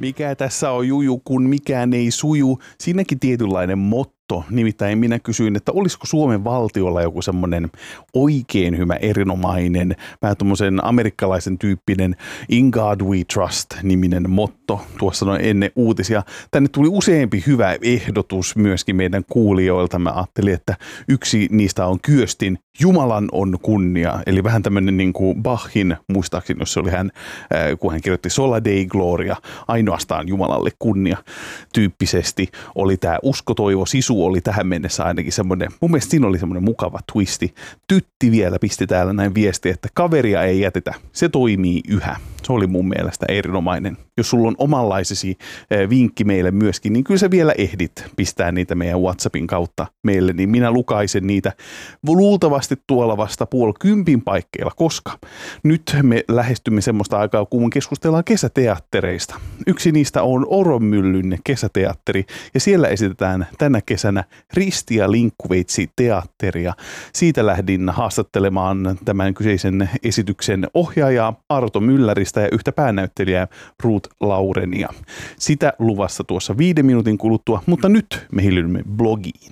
Mikä tässä on juju, kun mikään ei suju? Siinäkin tietynlainen motto. Nimittäin minä kysyin, että olisiko Suomen valtiolla joku semmoinen oikein hyvä, erinomainen, vähän tuommoisen amerikkalaisen tyyppinen In God We Trust-niminen motto tuossa noin ennen uutisia. Tänne tuli useampi hyvä ehdotus myöskin meidän kuulijoilta. Mä ajattelin, että yksi niistä on Kyöstin Jumalan on kunnia. Eli vähän tämmöinen niin kuin Bachin, muistaakseni, jos se oli hän, kun hän kirjoitti Sola Dei Gloria, ainoastaan Jumalalle kunnia tyyppisesti, oli tämä usko, toivo, sisu oli tähän mennessä ainakin semmoinen, mun mielestä siinä oli semmoinen mukava twisti. Tytti vielä pisti täällä näin viesti, että kaveria ei jätetä, se toimii yhä. Se oli mun mielestä erinomainen. Jos sulla on omanlaisesi vinkki meille myöskin, niin kyllä sä vielä ehdit pistää niitä meidän WhatsAppin kautta meille, niin minä lukaisen niitä luultavasti tuolla vasta 9:30 paikkeilla, koska nyt me lähestymme semmoista aikaa, kun keskustellaan kesäteattereista. Yksi niistä on Oronmyllyn kesäteatteri, ja siellä esitetään tänä kesänä Risti ja Linkkuveitsi teatteria. Siitä lähdin haastattelemaan tämän kyseisen esityksen ohjaajaa Arto Mylläristä ja yhtä päänäyttelijää Ruth Laurenia. Sitä luvassa tuossa 5 minuutin kuluttua, mutta nyt me hiljennymme blogiin.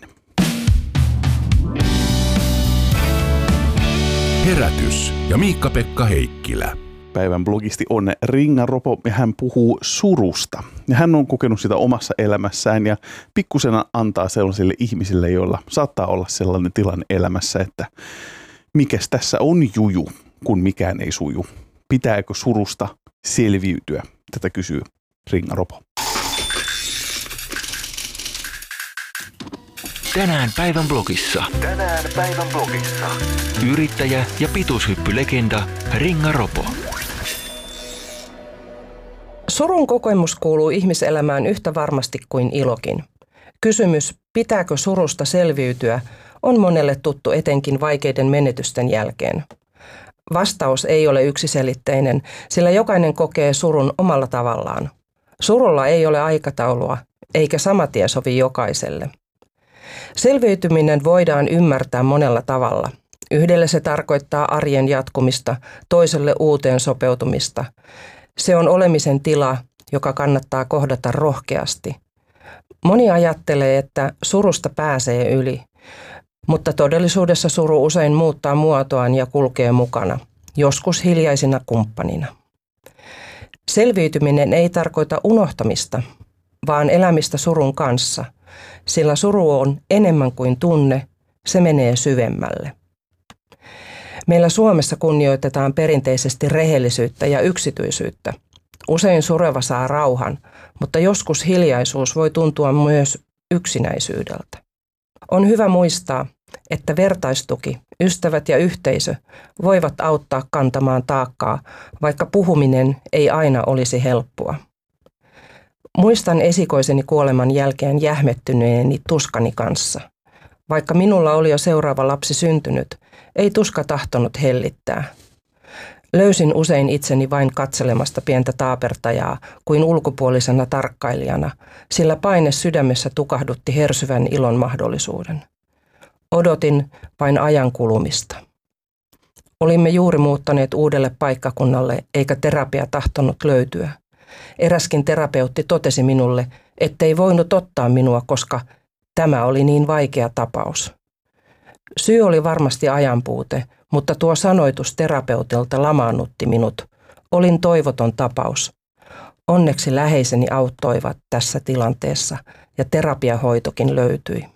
Herätys ja Miikka-Pekka Heikkilä. Päivän blogisti on Ringa Ropo ja hän puhuu surusta. Ja hän on kokenut sitä omassa elämässään ja pikkusena antaa sellaisille ihmisille, joilla saattaa olla sellainen tilanne elämässä, että mikäs tässä on juju, kun mikään ei suju. Pitääkö surusta selviytyä? Tätä kysyy Ringa Ropo. Tänään päivän blogissa. Yrittäjä ja pituushyppylegenda Ringa Ropo. Surun kokemus kuuluu ihmiselämään yhtä varmasti kuin ilokin. Kysymys, pitääkö surusta selviytyä, on monelle tuttu etenkin vaikeiden menetysten jälkeen. Vastaus ei ole yksiselitteinen, sillä jokainen kokee surun omalla tavallaan. Surulla ei ole aikataulua, eikä sama tie sovi jokaiselle. Selviytyminen voidaan ymmärtää monella tavalla. Yhdelle se tarkoittaa arjen jatkumista, toiselle uuteen sopeutumista. Se on olemisen tila, joka kannattaa kohdata rohkeasti. Moni ajattelee, että surusta pääsee yli, mutta todellisuudessa suru usein muuttaa muotoaan ja kulkee mukana, joskus hiljaisina kumppanina. Selviytyminen ei tarkoita unohtamista, vaan elämistä surun kanssa, sillä suru on enemmän kuin tunne, se menee syvemmälle. Meillä Suomessa kunnioitetaan perinteisesti rehellisyyttä ja yksityisyyttä. Usein sureva saa rauhan, mutta joskus hiljaisuus voi tuntua myös yksinäisyydeltä. On hyvä muistaa, että vertaistuki, ystävät ja yhteisö voivat auttaa kantamaan taakkaa, vaikka puhuminen ei aina olisi helppoa. Muistan esikoiseni kuoleman jälkeen jähmettyneeni tuskani kanssa. Vaikka minulla oli jo seuraava lapsi syntynyt, ei tuska tahtonut hellittää. Löysin usein itseni vain katselemasta pientä taapertajaa kuin ulkopuolisena tarkkailijana, sillä paine sydämessä tukahdutti hersyvän ilon mahdollisuuden. Odotin vain ajan kulumista. Olimme juuri muuttaneet uudelle paikkakunnalle, eikä terapia tahtonut löytyä. Eräskin terapeutti totesi minulle, ettei voinut ottaa minua, koska tämä oli niin vaikea tapaus. Syy oli varmasti ajanpuute, mutta tuo sanoitus terapeutilta lamaannutti minut. Olin toivoton tapaus. Onneksi läheiseni auttoivat tässä tilanteessa ja terapiahoitokin löytyi.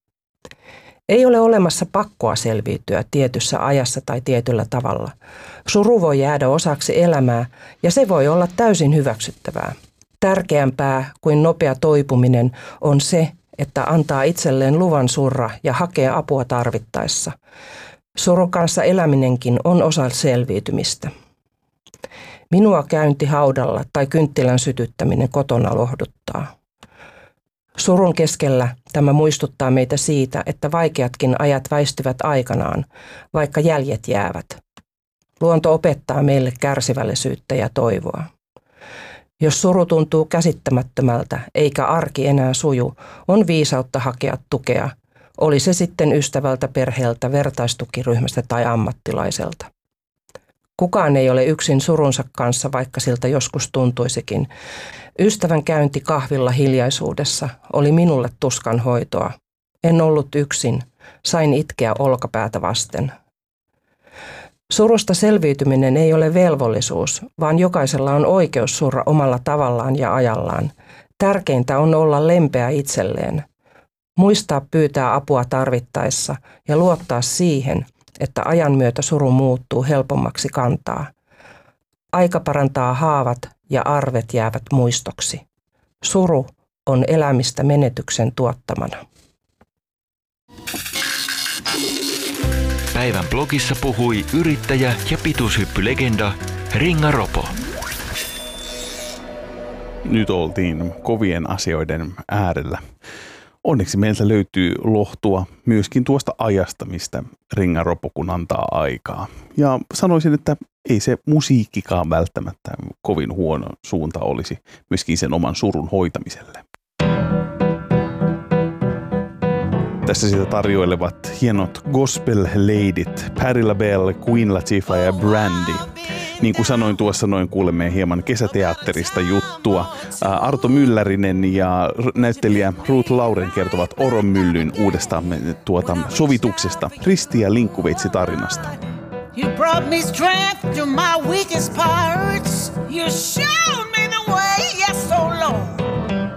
Ei ole olemassa pakkoa selviytyä tietyssä ajassa tai tietyllä tavalla. Suru voi jäädä osaksi elämää ja se voi olla täysin hyväksyttävää. Tärkeämpää kuin nopea toipuminen on se, että antaa itselleen luvan surra ja hakee apua tarvittaessa. Surun kanssa eläminenkin on osa selviytymistä. Minua käynti haudalla tai kynttilän sytyttäminen kotona lohduttaa. Surun keskellä tämä muistuttaa meitä siitä, että vaikeatkin ajat väistyvät aikanaan, vaikka jäljet jäävät. Luonto opettaa meille kärsivällisyyttä ja toivoa. Jos suru tuntuu käsittämättömältä eikä arki enää suju, on viisautta hakea tukea, oli se sitten ystävältä, perheeltä, vertaistukiryhmästä tai ammattilaiselta. Kukaan ei ole yksin surunsa kanssa, vaikka siltä joskus tuntuisikin. Ystävän käynti kahvilla hiljaisuudessa oli minulle tuskan hoitoa. En ollut yksin. Sain itkeä olkapäätä vasten. Surusta selviytyminen ei ole velvollisuus, vaan jokaisella on oikeus surra omalla tavallaan ja ajallaan. Tärkeintä on olla lempeä itselleen. Muistaa pyytää apua tarvittaessa ja luottaa siihen, että ajan myötä suru muuttuu helpommaksi kantaa. Aika parantaa haavat ja arvet jäävät muistoksi. Suru on elämistä menetyksen tuottamana. Päivän blogissa puhui yrittäjä ja pituushyppylegenda Ringa Ropo. Nyt oltiin kovien asioiden äärellä. Onneksi meiltä löytyy lohtua myöskin tuosta ajasta, mistä Ringa Ropo kun antaa aikaa. Ja sanoisin, että ei se musiikkikaan välttämättä kovin huono suunta olisi myöskin sen oman surun hoitamiselle. Tässä sitä tarjoilevat hienot gospel-leidit Patti LaBelle, Queen Latifah ja Brandy. Niin kuin sanoin tuossa, noin kuulemme hieman kesäteatterista juttua. Arto Myllärinen ja näyttelijä Ruth Lauren kertovat Oronmyllyn uudesta sovituksesta, Risti ja Linkkuveitsi tarinasta. You brought me strength to my weakest parts. You showed me the way, yes, so long.